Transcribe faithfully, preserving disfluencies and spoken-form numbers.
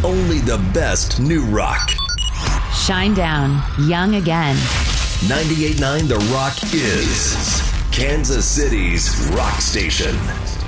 only the best new rock. Shine Down, Young Again. ninety-eight point nine The Rock is Kansas City's rock station.